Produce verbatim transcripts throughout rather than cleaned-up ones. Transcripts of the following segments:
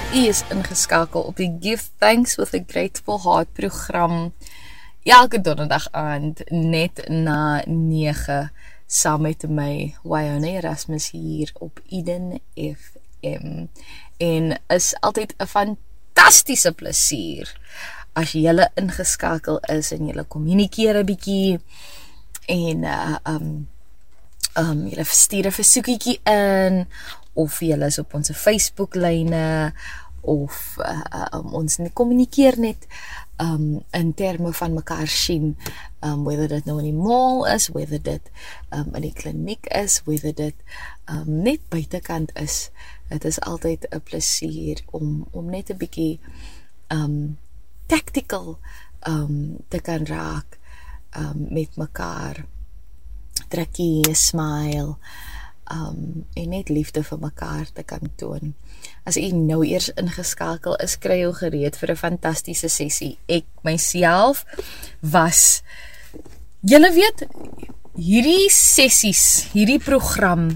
U is ingeskakel op die Give Thanks with a Grateful Heart program elke donderdag aand net na nege saam met my Wyone Erasmus hier op Eden F M en is altyd 'n fantastiese plesier as julle ingeskakel is en julle kommunikeer 'n bietjie en uh, um, um, julle stuur 'n versoekietjie in of julle is op ons Facebook-lyne of uh, um, ons kommunikeer net um, in terme van mekaar sien, um, whether dit nou in die mall is, whether dit um, in die kliniek is, whether dit um, net buitekant is. Het is altyd 'n plesier om, om net 'n bietjie um, tactical um, te kan raak um, met mekaar. Trekkie, smile, Um, en net liefde vir mekaar te kan toon. As u nou eers ingeskakel is, kry jou gereed vir 'n fantastiese sessie. Ek myself was, julle weet, hierdie sessies, hierdie program,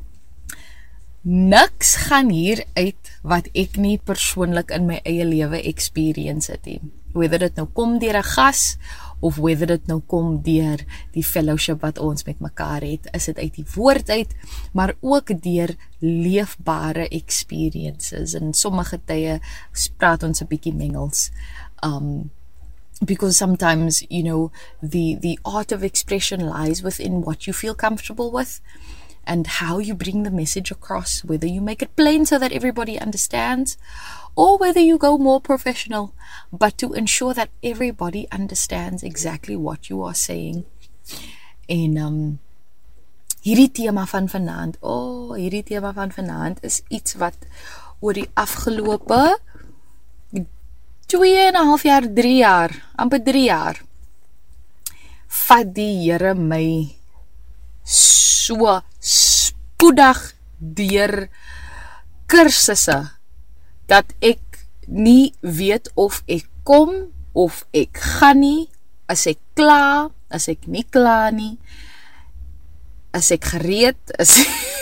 niks gaan hier uit wat ek nie persoonlik in my eie lewe experience het nie. Whether dit nou kom deur 'n gas of whether dit nou kom deur die fellowship wat ons met mekaar het, is dit uit die woord uit, maar ook deur leefbare experiences, en sommige tye praat ons 'n bietjie mengels, um, because sometimes, you know, the, the art of expression lies within what you feel comfortable with, and how you bring the message across, whether you make it plain so that everybody understands, or whether you go more professional, but to ensure that everybody understands exactly what you are saying. En um, hierdie thema van vanaand, oh, hierdie thema van vanaand is iets wat oor die afgelope twee en 'n half jaar, drie jaar, amper drie jaar, vat die Here my so spoedig deur kursusse, dat ek nie weet of ek kom, of ek gaan nie, as ek klaar, as ek nie klaar nie, as ek gereed, as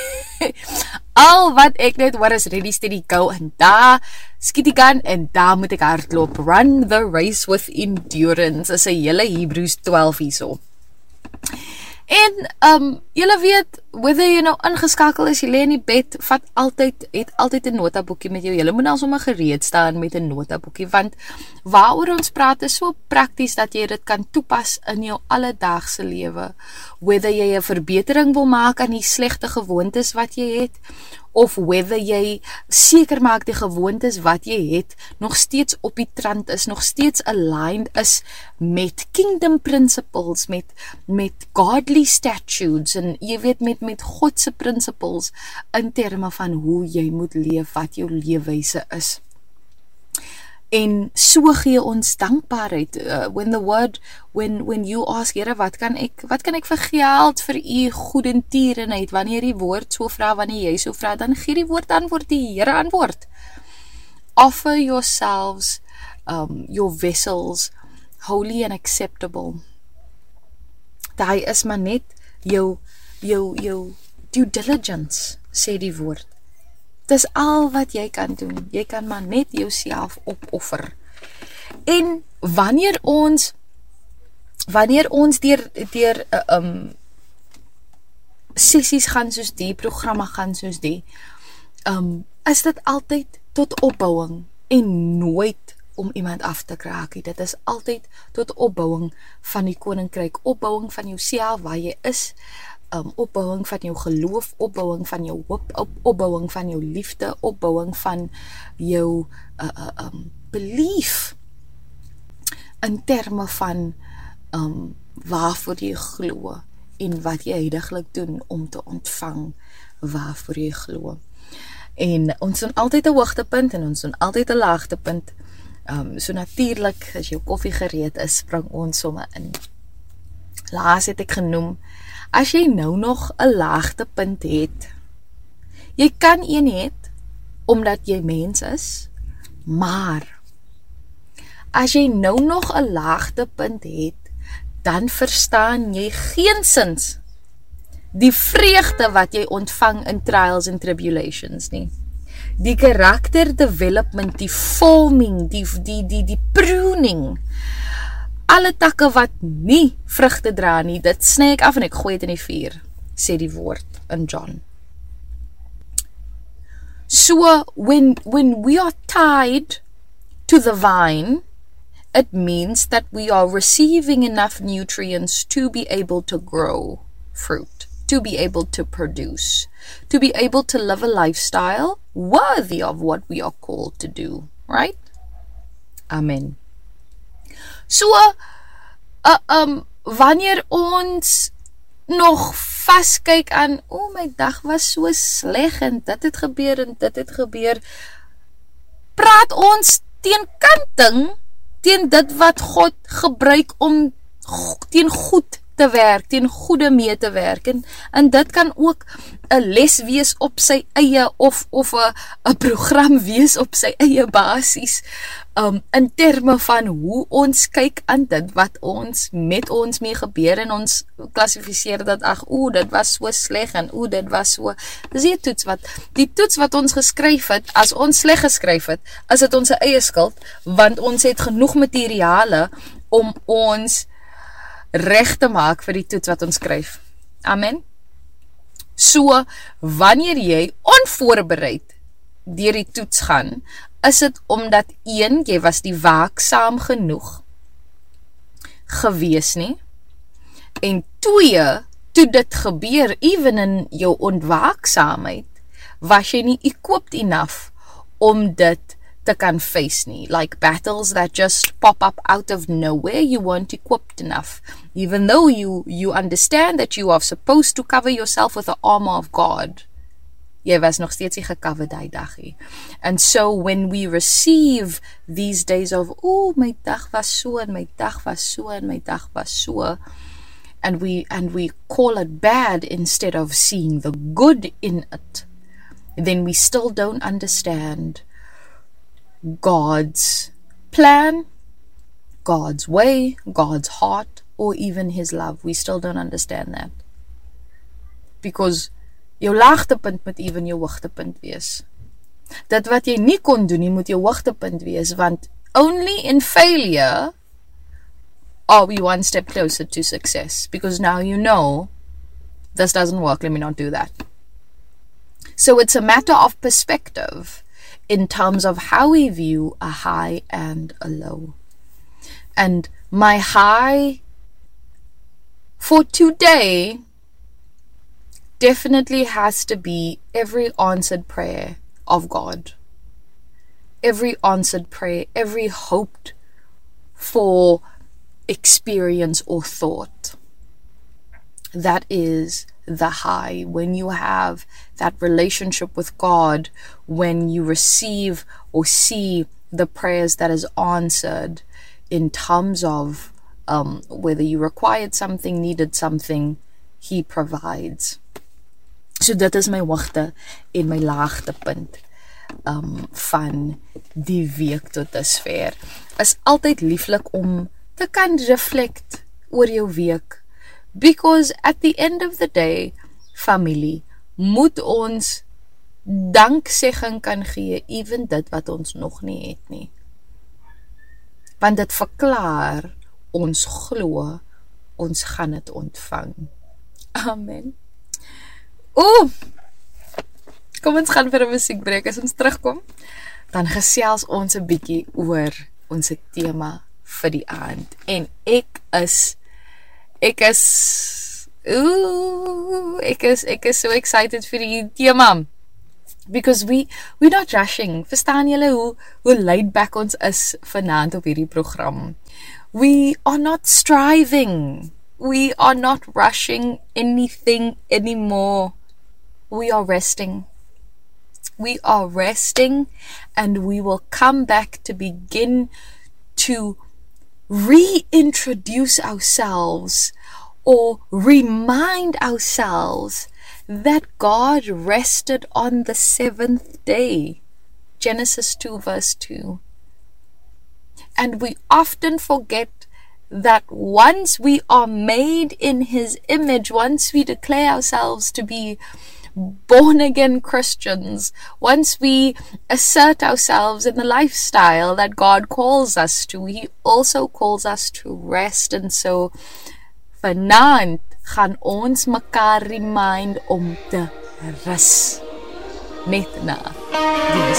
al wat ek net hoor is ready, steady, go, en daar skiet ek aan, en daar moet ek hardloop, run the race with endurance, is 'n hele Hebrews twaalf hierso. En, um, julle weet, whether jy nou ingeskakel is, jy lê in die bed, vat altyd, het altyd 'n notaboekie met jou, julle moet nou sommer gereed staan met 'n notaboekie, want waaroor ons praat is so prakties, dat jy dit kan toepas in jou alledaagse lewe, whether jy 'n verbetering wil maak aan die slegte gewoontes wat jy het, of whether jy seker maak die gewoontes wat jy het, nog steeds op die trant is, nog steeds aligned is met kingdom principles, met, met godly statutes, en jy weet, met, met Godse principles, in terme van hoe jy moet leef, wat jou leefwyse is. En so gee ons dankbaarheid, uh, when the word, when, when you ask, Here, wat kan ek, wat kan ek vir geld vir u goedentierenheid, wanneer die woord so vra, wanneer jy so vra, dan gee die woord antwoord, die Here antwoord. Offer yourselves, um, your vessels, holy and acceptable. Daai is maar net jou, jou, jou due diligence, sê die woord. Dis al wat jy kan doen, jy kan maar net jouself opoffer. En wanneer ons, wanneer ons deur, deur uh, um, sessies gaan soos die, programme gaan soos die, um, is dit altyd tot opbouing, en nooit om iemand af te kraak. Dit is altyd tot opbouing van die koninkryk, opbouing van jouself, waar jy is, Um, opbouing van jou geloof, opbouing van jou hoop, op, opbouing van jou liefde, opbouing van jou uh, uh, um, belief, in terme van um, waarvoor jy glo, en wat jy heiliglik doen, om te ontvang waarvoor jy glo. En ons doen altyd 'n hoogtepunt, en ons doen altyd 'n laagtepunt, um, so natuurlik, as jou koffie gereed is, spring ons somme in. Laas het ek genoem, as jy nou nog 'n laagtepunt het, jy kan een het, omdat jy mens is, maar, as jy nou nog 'n laagtepunt het, dan verstaan jy geensins die vreugde wat jy ontvang in trials and tribulations nie. die karakter development, die forming, die, die, die, die pruning, alle takke wat nie vrugte dra nie, dit sny ek af en ek gooi het in die vuur, sê die woord in John. So, when, when we are tied to the vine, it means that we are receiving enough nutrients to be able to grow fruit, to be able to produce, to be able to live a lifestyle worthy of what we are called to do, right? Amen. So, uh, um, wanneer ons nog vaskyk aan, o oh, my dag was so sleg en dit het gebeur en dit het gebeur, praat ons teen kanting, teen dit wat God gebruik om teen goed te werk, teen goede mee te werk, en, en dit kan ook 'n les wees op sy eie, of, of 'n program wees op sy eie basis, um, in terme van hoe ons kyk aan dit wat ons met ons mee gebeur, en ons klassifiseer dat, ag, oe, dit was so sleg, en oe, dit was so, dis die toets wat, die toets wat ons geskryf het, as ons sleg geskryf het, is dit ons eie skuld, want ons het genoeg materiale om ons reg te maak vir die toets wat ons skryf. Amen. So, wanneer jy onvoorbereid deur die toets gaan, is dit omdat een, jy was die waaksaam genoeg gewees nie, en twee, toe dit gebeur, even in jou ontwaaksaamheid, was jy nie equipped enough om dit te kan face nie. Like battles that just pop up out of nowhere, you weren't equipped enough. Even though you, you understand that you are supposed to cover yourself with the armor of God, jy was nog steeds nie gecover die dag nie. And so when we receive these days of, oh, my dag was so, en my dag was so, en my dag was so, and we, and we call it bad instead of seeing the good in it, then we still don't understand God's plan, God's way, God's heart, or even His love. We still don't understand that. Because jou laagtepunt moet even jou hoogtepunt wees. Dit wat jy nie kon doen, nie moet jou hoogtepunt wees, want only in failure are we one step closer to success. Because now you know, this doesn't work, let me not do that. So it's a matter of perspective, in terms of how we view a high and a low. And my high for today definitely has to be every answered prayer of God. Every answered prayer, every hoped for experience or thought. That is the high, when you have that relationship with God, when you receive or see the prayers that is answered in terms of um, whether you required something, needed something, He provides. So dit is my hoogte en my laagtepunt um, van die week tot dusver. Is altyd lieflik om te kan reflect oor jou week, because at the end of the day, familie, moet ons danksegging kan gee, even dit wat ons nog nie het nie. Want dit verklaar, ons glo, ons gaan het ontvang. Amen. Oeh, kom ons gaan vir 'n musiekbreek. As ons terugkom, dan gesels ons 'n bietjie oor ons tema vir die aand. En ek is Ek is, ooh, ek is, ek is so excited vir die tema. Because we, we're not rushing. Verstaan julle hoe, hoe laid back ons is vanaand op hierdie program. We are not striving. We are not rushing anything anymore. We are resting. We are resting, and we will come back to begin to reintroduce ourselves or remind ourselves that God rested on the seventh day. Genesis two verse two. And we often forget that once we are made in His image, once we declare ourselves to be born again Christians, once we assert ourselves in the lifestyle that God calls us to, He also calls us to rest. And so, vanaand gaan ons mekaar remind om te rus net na die